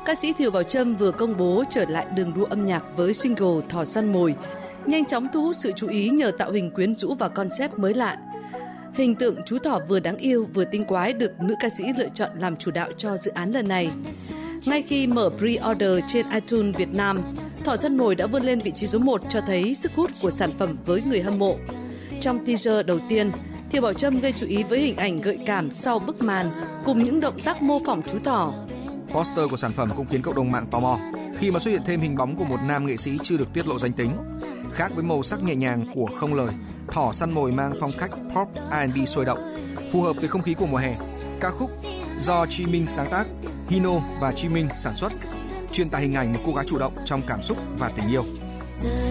ca sĩ Thiều Bảo Trâm vừa công bố trở lại đường đua âm nhạc với single Thỏ Săn Mồi, nhanh chóng thu hút sự chú ý nhờ tạo hình quyến rũ và concept mới lạ. Hình tượng chú thỏ vừa đáng yêu vừa tinh quái được nữ ca sĩ lựa chọn làm chủ đạo cho dự án lần này. Ngay khi mở pre-order trên iTunes Việt Nam, Thỏ Săn Mồi đã vươn lên vị trí số 1 cho thấy sức hút của sản phẩm với người hâm mộ. Trong teaser đầu tiên, Thiều Bảo Trâm gây chú ý với hình ảnh gợi cảm sau bức màn cùng những động tác mô phỏng chú thỏ. Poster của sản phẩm cũng khiến cộng đồng mạng tò mò khi mà xuất hiện thêm hình bóng của một nam nghệ sĩ chưa được tiết lộ danh tính. Khác với màu sắc nhẹ nhàng của không lời, Thỏ Săn Mồi mang phong cách pop R&B sôi động, phù hợp với không khí của mùa hè. Ca khúc do Chi Minh sáng tác, Hino và Chi Minh sản xuất, truyền tải hình ảnh một cô gái chủ động trong cảm xúc và tình yêu.